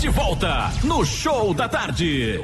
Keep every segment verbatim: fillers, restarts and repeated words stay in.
De volta no Show da Tarde.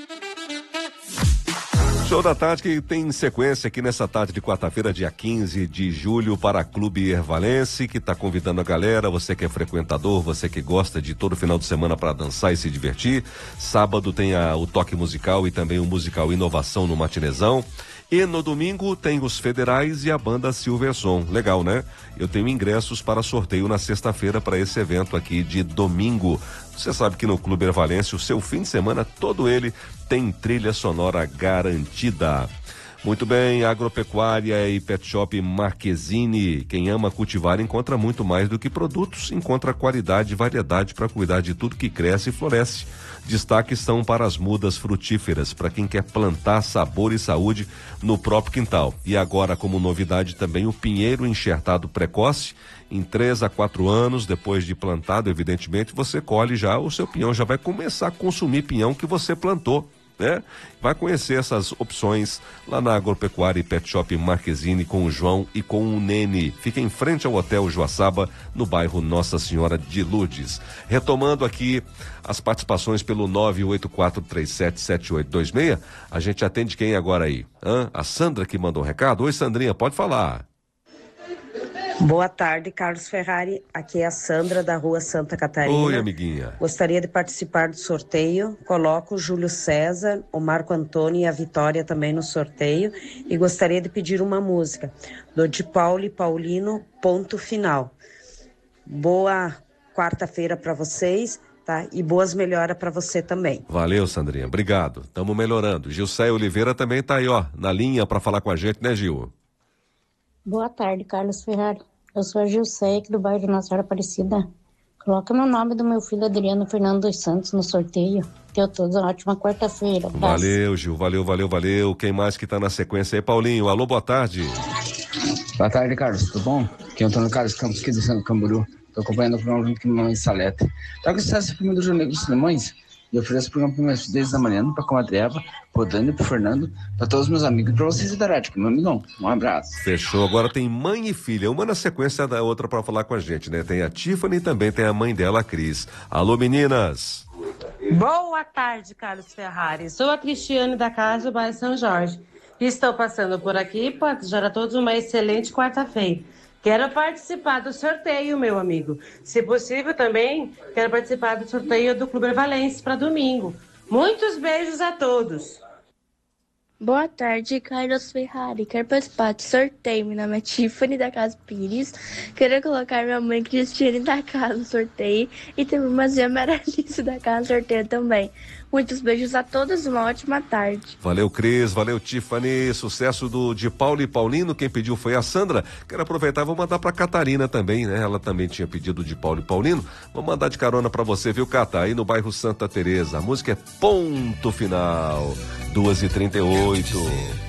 Show da Tarde que tem sequência aqui nessa tarde de quarta-feira, dia quinze de julho, para Clube Ervalense, que está convidando a galera, você que é frequentador, você que gosta de todo final de semana para dançar e se divertir. Sábado tem a, o toque musical e também o musical Inovação no Matinezão. E no domingo tem os federais e a banda Silverson. Legal, né? Eu tenho ingressos para sorteio na sexta-feira para esse evento aqui de domingo. Você sabe que no Clube Ervalense o seu fim de semana, todo ele tem trilha sonora garantida. Muito bem, agropecuária e pet shop Marquezine. Quem ama cultivar encontra muito mais do que produtos, encontra qualidade e variedade para cuidar de tudo que cresce e floresce. Destaques são para as mudas frutíferas, para quem quer plantar sabor e saúde no próprio quintal. E agora, como novidade também, o pinheiro enxertado precoce. Em três a quatro anos, depois de plantado, evidentemente, você colhe já o seu pinhão, já vai começar a consumir pinhão que você plantou, né? Vai conhecer essas opções lá na Agropecuária e Pet Shop Marquezine com o João e com o Nene. Fica em frente ao Hotel Joaçaba, no bairro Nossa Senhora de Lourdes. Retomando aqui as participações pelo nove oito quatro três sete sete oito dois seis, a gente atende quem agora aí? Hã? A Sandra que mandou um recado. Oi, Sandrinha, pode falar. Boa tarde, Carlos Ferrari. Aqui é a Sandra, da Rua Santa Catarina. Oi, amiguinha. Gostaria de participar do sorteio. Coloco o Júlio César, o Marco Antônio e a Vitória também no sorteio. E gostaria de pedir uma música do Di Paulo e Paulino, Ponto Final. Boa quarta-feira para vocês, tá? E boas melhoras para você também. Valeu, Sandrinha. Obrigado. Estamos melhorando. Gilcé Oliveira também tá aí, ó, na linha para falar com a gente, né, Gil? Boa tarde, Carlos Ferrari. Eu sou a Gilcé, aqui do bairro de Nossa Senhora Aparecida. Coloca no nome do meu filho Adriano Fernando dos Santos no sorteio. Tenham todos uma ótima quarta-feira. Valeu, Gil. Valeu, valeu, valeu. Quem mais que tá na sequência aí? Paulinho. Alô, boa tarde. Boa tarde, Carlos. Tudo bom? Aqui é o Antônio Carlos Campos, aqui do Santo Camboriú. Estou acompanhando o programa junto com minha mãe Salete. Trago esse sucesso primeiro do João Negro dos Limões. E eu ofereço o programa para meus filhos da manhã, para a comadre Eva, para o Dani, para o Fernando, para todos os meus amigos e para vocês da Rádio, meu amigão. Um abraço. Fechou. Agora tem mãe e filha, uma na sequência da outra para falar com a gente, né? Tem a Tiffany e também tem a mãe dela, a Cris. Alô, meninas. Boa tarde, Carlos Ferrari. Sou a Cristiane da Casa do Bairro São Jorge. Estou passando por aqui para desejar a todos uma excelente quarta-feira. Quero participar do sorteio, meu amigo. Se possível também, quero participar do sorteio do Clube Ervalense para domingo. Muitos beijos a todos. Boa tarde, Carlos Ferrari. Quero participar do sorteio. Meu nome é Tiffany, da Casa Pires. Quero colocar minha mãe Cristiane da casa no sorteio e também uma Zé Maralice da casa no sorteio também. Muitos beijos a todos, uma ótima tarde. Valeu, Cris, valeu, Tiffany. Sucesso do de Paulo e Paulino. Quem pediu foi a Sandra. Quero aproveitar e vou mandar pra Catarina também, né? Ela também tinha pedido de Paulo e Paulino. Vou mandar de carona pra você, viu, Cata? Aí no bairro Santa Teresa. A música é Ponto Final. duas e trinta e oito.